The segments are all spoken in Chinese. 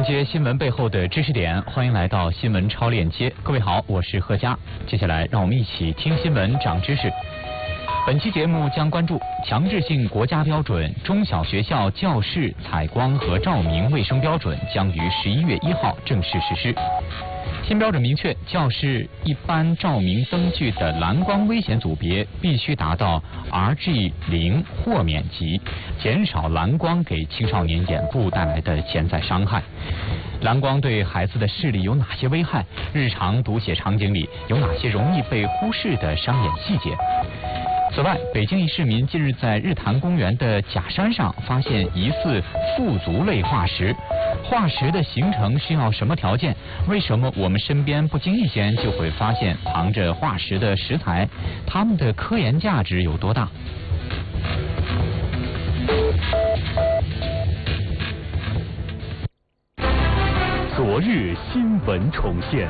接新闻背后的知识点，欢迎来到新闻超链接。各位好，我是贺佳。接下来让我们一起听新闻长知识。本期节目将关注强制性国家标准中小学校教室采光和照明卫生标准将于11月1号正式实施。新标准明确，教室一般照明灯具的蓝光危险组别必须达到 RG0豁免级，减少蓝光给青少年眼部带来的潜在伤害。蓝光对孩子的视力有哪些危害？日常读写场景里有哪些容易被忽视的伤眼细节？此外，北京一市民近日在日坛公园的假山上发现疑似富足类化石。化石的形成需要什么条件？为什么我们身边不经意间就会发现藏着化石的石材？它们的科研价值有多大？ 昨日新闻重现。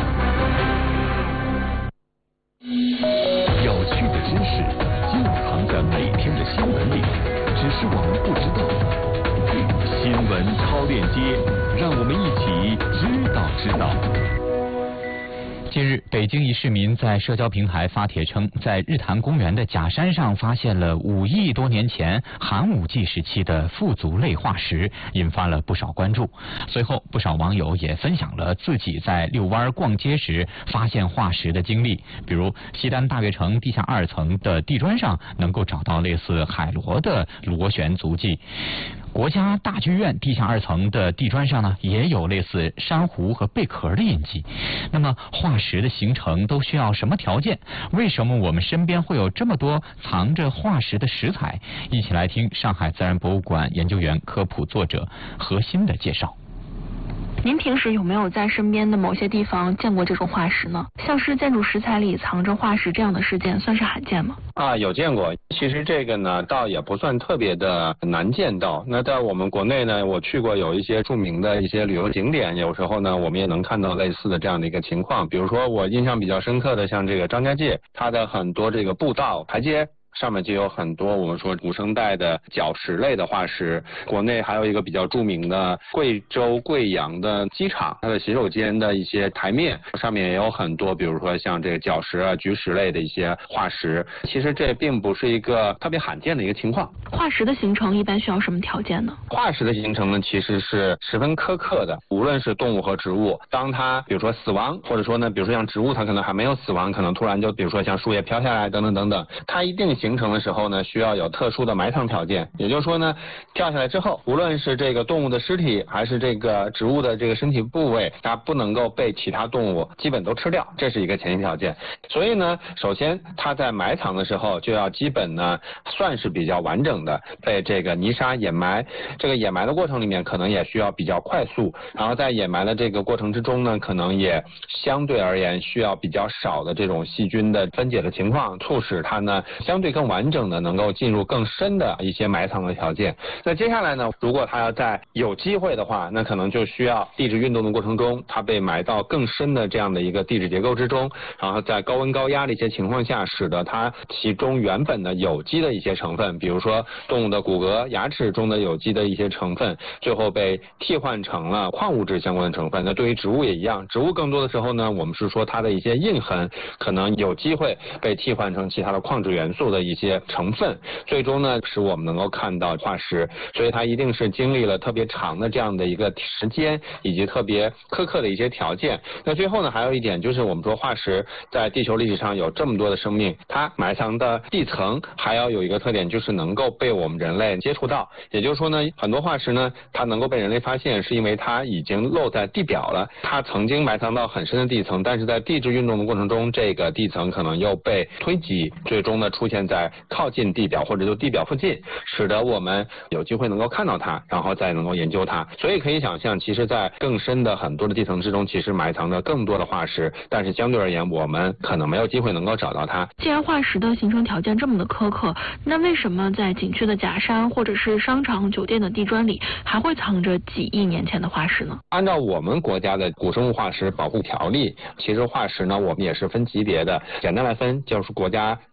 有趣的知识就藏在每天的新闻里，只是我们不知道。新闻超链接，让我们一起知道。 近日，北京一市民在社交平台发帖称，在日坛公园的假山上发现了5亿多年前寒武纪时期的富足类化石，引发了不少关注。随后，不少网友也分享了自己在遛弯逛街时发现化石的经历，比如西单大悦城地下2层的地砖上能够找到类似海螺的螺旋足迹。国家大剧院地下2层的地砖上呢，也有类似珊瑚和贝壳的印记。那么化石的形成都需要什么条件？为什么我们身边会有这么多藏着化石的石材？一起来听上海自然博物馆研究员、科普作者何鑫的介绍。 您平时有没有在身边的某些地方见过这种化石呢？像是建筑石材里藏着化石这样的事件算是罕见吗？ 有见过。其实这个呢倒也不算特别的难见到。那在我们国内呢，我去过有一些著名的一些旅游景点，有时候呢我们也能看到类似的这样的一个情况。比如说我印象比较深刻的，像这个张家界，它的很多这个步道台阶上面就有很多我们说古生代的角石类的化石。国内还有一个比较著名的贵州贵阳的机场，它的洗手间的一些台面上面也有很多，比如说像这个角石啊、菊石类的一些化石。其实这并不是一个特别罕见的一个情况。 化石的形成一般需要什么条件呢？ 化石的形成呢，其实是十分苛刻的。无论是动物和植物，当它比如说死亡，或者说呢，比如说像植物它可能还没有死亡，可能突然就比如说像树叶飘下来等等等等，它一定形成的时候呢，需要有特殊的埋藏条件。也就是说呢，掉下来之后，无论是这个动物的尸体还是这个植物的这个身体部位，它不能够被其他动物基本都吃掉，这是一个前提条件。所以呢，首先它在埋藏的时候就要基本呢算是比较完整的被这个泥沙掩埋。这个掩埋的过程里面可能也需要比较快速，然后在掩埋的这个过程之中呢，可能也相对而言需要比较少的这种细菌的分解的情况，促使它呢相对更完整的能够进入更深的一些埋藏的条件。那接下来呢，如果它要在有机会的话，那可能就需要地质运动的过程中，它被埋到更深的这样的一个地质结构之中，然后在高温高压的一些情况下，使得它其中原本的有机的一些成分，比如说动物的骨骼、牙齿中的有机的一些成分，最后被替换成了矿物质相关的成分。那对于植物也一样，植物更多的时候呢，我们是说它的一些印痕可能有机会被替换成其他的矿质元素的一些成分，最终呢使我们能够看到化石。所以它一定是经历了特别长的这样的一个时间，以及特别苛刻的一些条件。那最后呢，还有一点就是我们说化石在地球历史上有这么多的生命，它埋藏的地层还要有一个特点，就是能够被我们人类接触到。也就是说呢，很多化石呢它能够被人类发现，是因为它已经露在地表了，它曾经埋藏到很深的地层，但是在地质运动的过程中，这个地层可能又被推挤，最终呢出现在靠近地表或者就地表附近，使得我们有机会能够看到它，然后再能够研究它。所以可以想象，其实在更深的很多的地层之中，其实埋藏着更多的化石，但是相对而言我们可能没有机会能够找到它。 既然化石的形成条件这么的苛刻，那为什么在景区的假山或者是商场、酒店的地砖里还会藏着几亿年前的化石呢？ 按照我们国家的古生物化石保护条例，其实化石呢我们也是分级别的，简单来分就是国家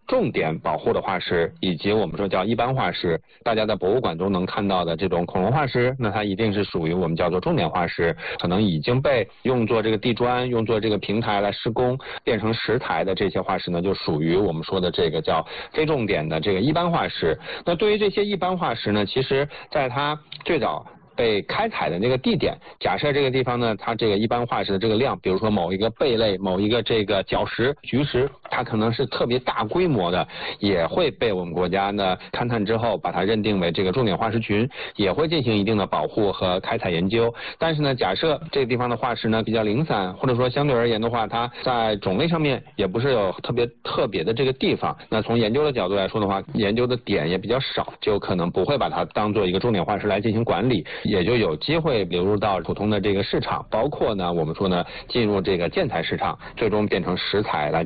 重点保护的化石，以及我们说叫一般化石，大家在博物馆中能看到的这种恐龙化石，那它一定是属于我们叫做重点化石，可能已经被用作这个地砖、用作这个平台来施工变成石台的这些化石呢，就属于我们说的这个叫非重点的这个一般化石。那对于这些一般化石呢，其实在它最早被开采的那个地点，假设这个地方呢，它这个一般化石的这个量，比如说某一个贝类、某一个这个角石、菊石，它可能是特别大规模的，也会被我们国家呢勘探之后把它认定为这个重点化石群，也会进行一定的保护和开采研究。但是呢，假设这个地方的化石呢比较零散，或者说相对而言的话，它在种类上面也不是有特别的这个地方，那从研究的角度来说的话，研究的点也比较少，就可能不会把它当做一个重点化石来进行管理，也就有机会流入到普通的这个市场，包括呢我们说呢进入这个建材市场，最终变成石材来进行